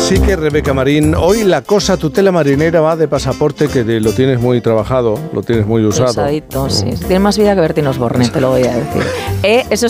Así que, Rebeca Marín, hoy la cosa tutela marinera va de pasaporte, que lo tienes muy trabajado, lo tienes muy usado. Usadito, sí. Tiene más vida que Bertín Osborne, te lo voy a decir. Eso